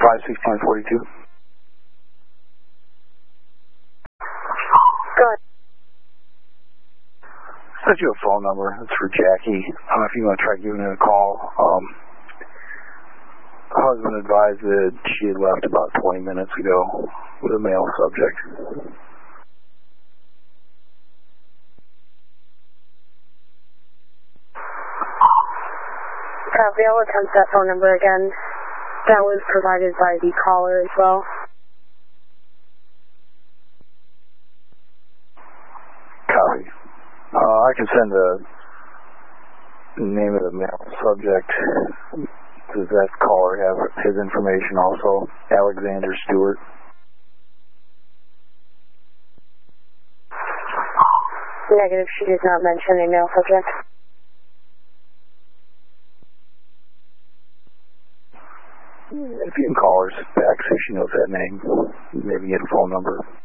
51642. Go ahead. Sent you a phone number. It's for Jackie. If you want to try giving it a call. Husband advised that she had left about 20 minutes ago with a male subject. Copy. I'll attempt that phone number again. That was provided by the caller as well. Copy. I can send the name of the male subject. Does that caller have his information also? Alexander Stewart. Negative. She did not mention a male subject. If you can call her back, see if she knows that name, maybe get a phone number.